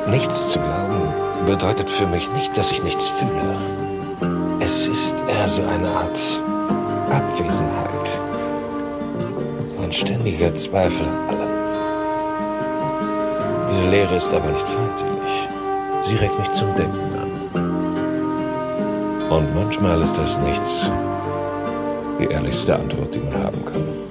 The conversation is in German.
Nichts zu glauben bedeutet für mich nicht, dass ich nichts fühle. Es ist eher so eine Art Abwesenheit. Ein ständiger Zweifel an allem. Diese Leere ist aber nicht feindselig. Sie regt mich zum Denken an. Und manchmal ist das Nichts die ehrlichste Antwort, die man haben kann.